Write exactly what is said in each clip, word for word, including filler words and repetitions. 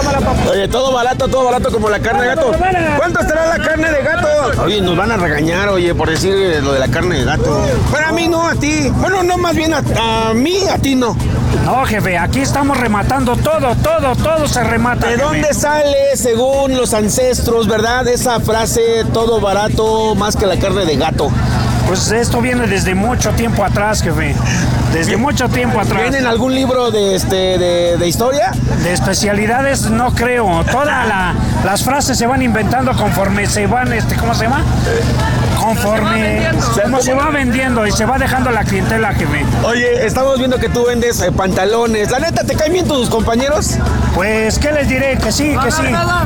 Tómala, papá. Oye, todo barato, todo barato como la carne de gato. ¿Cuánto estará la carne de gato? Oye, nos van a regañar, oye, por decir lo de la carne de gato. Pero a mí no, a ti. Bueno, no, más bien a, a mí, a ti no. No, jefe, aquí estamos rematando todo, todo, todo se remata. ¿De jefe. dónde sale, según los ancestros, verdad, esa frase, todo barato más que la carne de gato? Pues esto viene desde mucho tiempo atrás, jefe. Desde mucho tiempo atrás. ¿Viene en algún libro de este de, de historia? De especialidades no creo. Todas la, las frases se van inventando conforme se van, este, ¿cómo se llama? Conforme como se va vendiendo y se va dejando la clientela, jefe. Oye, estamos viendo que tú vendes eh, pantalones. ¿La neta te caen bien tus compañeros? Pues, ¿qué les diré? Que sí, que sí.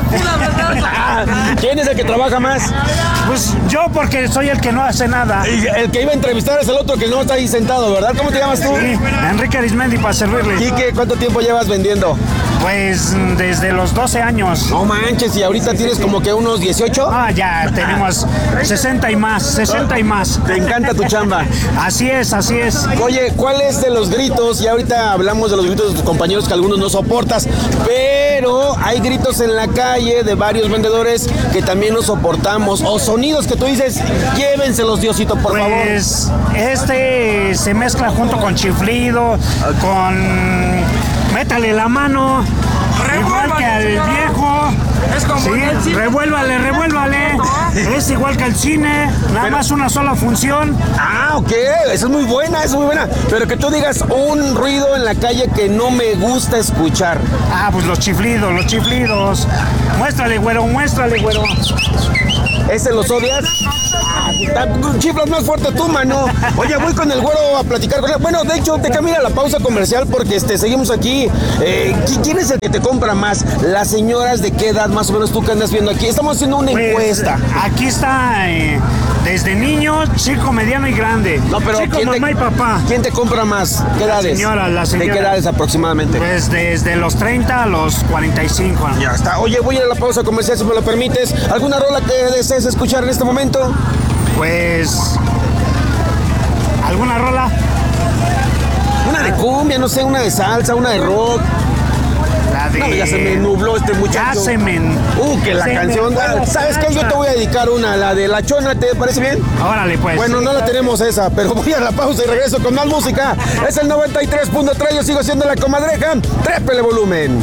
¿Quién es el que trabaja más? Pues yo, porque soy el que no hace nada. Y el que iba a entrevistar es el otro que no está ahí sentado, ¿verdad? ¿Cómo te llamas tú? Sí, Enrique Arismendi, para servirle. Quique, ¿cuánto tiempo llevas vendiendo? Pues desde los doce años. No manches, y ahorita tienes como que unos dieciocho. Ah, ya tenemos sesenta y más, sesenta y más. Te encanta tu chamba. Así es, así es. Oye, ¿cuál es de los gritos? Y ahorita hablamos de los gritos de tus compañeros que algunos no soportas, pero hay gritos en la calle de varios vendedores que también no soportamos, o sonidos que tú dices, llévenselos, Diosito, por pues, favor. Pues este se mezcla junto con chiflido, con métale la mano, igual que al viejo. Es como sí, revuélvale, revuélvale. Es igual que el cine, nada Pero, más una sola función. Ah, ok, esa es muy buena, esa es muy buena. Pero que tú digas un ruido en la calle que no me gusta escuchar. Ah, pues los chiflidos, los chiflidos. Muéstrale, güero, muéstrale, güero. ¿Ese los odias? Ah, chiflas más fuerte tú, mano. Oye, voy con el güero a platicar con él. Bueno, de hecho, te cambié a la pausa comercial porque este, seguimos aquí. Eh, ¿Quién es el que te compra más? Las señoras, ¿de qué edad más o menos tú que andas viendo aquí? Estamos haciendo una pues, encuesta. Aquí está eh, desde niño, chico, mediano y grande. No, pero chico, ¿quién mamá te, y papá. ¿Quién te compra más? ¿Qué La edades? señora, la señora. ¿De qué edades aproximadamente? Pues desde los treinta a los cuarenta y cinco. Ya está. Oye, voy a ir a la pausa comercial si me lo permites. ¿Alguna rola que desees escuchar en este momento? Pues... ¿alguna rola? Una de cumbia, no sé, una de salsa, una de rock. La de... No, ya se me nubló este muchacho. Ya se me... Uh, que la se canción... me... ¿Sabes qué? Yo te voy a dedicar una, la de La Chona, ¿te parece bien? Órale, pues. Bueno, no la tenemos esa, pero voy a la pausa y regreso con más música. Es el noventa y tres punto tres, yo sigo siendo la comadreja. Trépele volumen.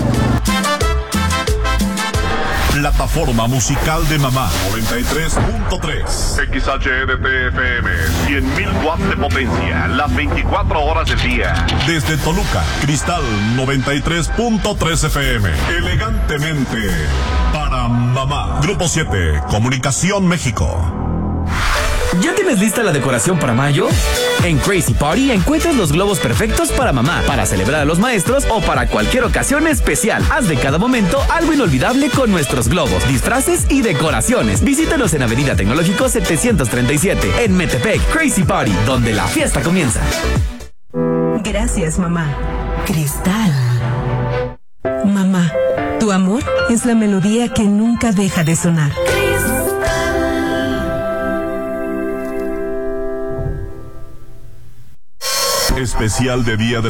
Plataforma musical de mamá noventa y tres punto tres. X H E D T F M, cien mil watts de potencia, las veinticuatro horas del día. Desde Toluca, Cristal noventa y tres punto tres F M. Elegantemente para mamá. Grupo siete, Comunicación México. ¿Ya tienes lista la decoración para mayo? En Crazy Party encuentras los globos perfectos para mamá, para celebrar a los maestros o para cualquier ocasión especial. Haz de cada momento algo inolvidable con nuestros globos, disfraces y decoraciones. Visítanos en Avenida Tecnológico setecientos treinta y siete, en Metepec. Crazy Party, donde la fiesta comienza. Gracias, mamá. Cristal. Mamá, tu amor es la melodía que nunca deja de sonar. Especial de Día de